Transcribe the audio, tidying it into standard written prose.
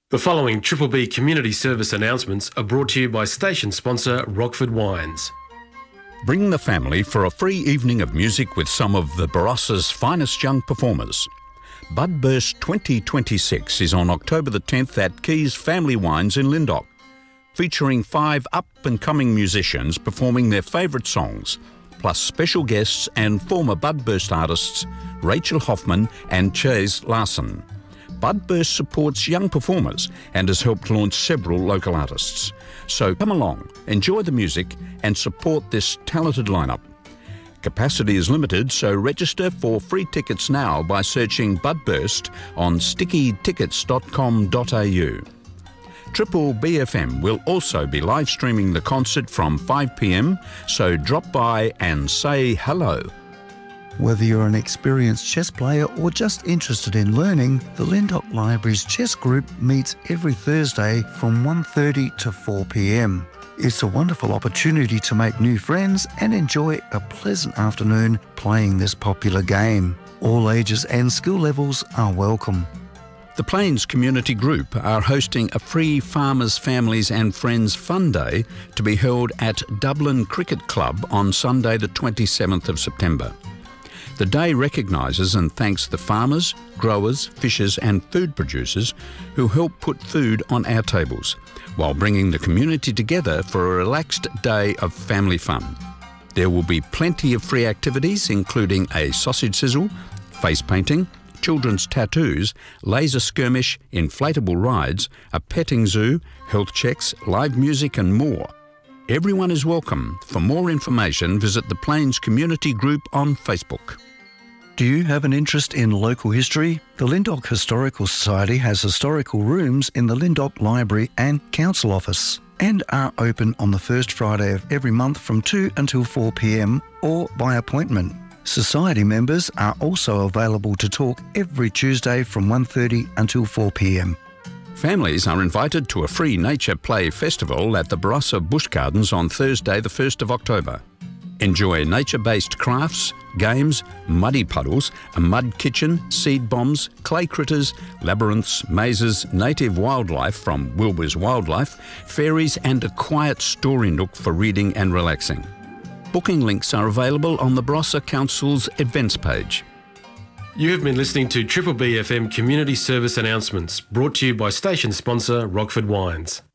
The following Triple B community service announcements are brought to you by station sponsor Rockford Wines. Bring the family for a free evening of music with some of the Barossa's finest young performers. Budburst 2026 is on October the 10th at Keys Family Wines in Lyndoch, featuring 5 up-and-coming musicians performing their favourite songs, plus special guests and former Budburst artists Rachel Hoffman and Chase Larson. Budburst supports young performers and has helped launch several local artists. So come along, enjoy the music and support this talented lineup. Capacity is limited, so register for free tickets now by searching Budburst on stickytickets.com.au. Triple BFM will also be live streaming the concert from 5 p.m, so drop by and say hello. Whether you're an experienced chess player or just interested in learning, the Lyndoch Library's chess group meets every Thursday from 1:30 to 4 p.m. It's a wonderful opportunity to make new friends and enjoy a pleasant afternoon playing this popular game. All ages and skill levels are welcome. The Plains Community Group are hosting a free Farmers, Families and Friends Fun Day to be held at Dublin Cricket Club on Sunday the 27th of September. The day recognises and thanks the farmers, growers, fishers and food producers who help put food on our tables, while bringing the community together for a relaxed day of family fun. There will be plenty of free activities including a sausage sizzle, face painting, children's tattoos, laser skirmish, inflatable rides, a petting zoo, health checks, live music and more. Everyone is welcome. For more information, visit the Plains Community Group on Facebook. Do you have an interest in local history? The Lyndoch Historical Society has historical rooms in the Lyndoch Library and Council Office and are open on the first Friday of every month from 2 until 4 p.m. or by appointment. Society members are also available to talk every Tuesday from 1:30 until 4 p.m. Families are invited to a free nature play festival at the Barossa Bush Gardens on Thursday the 1st of October. Enjoy nature-based crafts, games, muddy puddles, a mud kitchen, seed bombs, clay critters, labyrinths, mazes, native wildlife from Wilbur's Wildlife, fairies and a quiet story nook for reading and relaxing. Booking links are available on the Barossa Council's events page. You have been listening to Triple B FM community service announcements brought to you by station sponsor Rockford Wines.